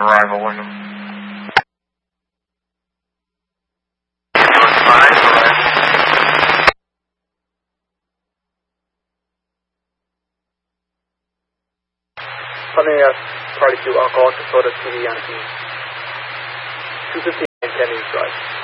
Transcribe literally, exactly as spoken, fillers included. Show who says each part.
Speaker 1: Arrival, Wyndham.
Speaker 2: Sunny S, Party two, alcoholic soda, T V Yankee. two fifteen Kennedy Drive.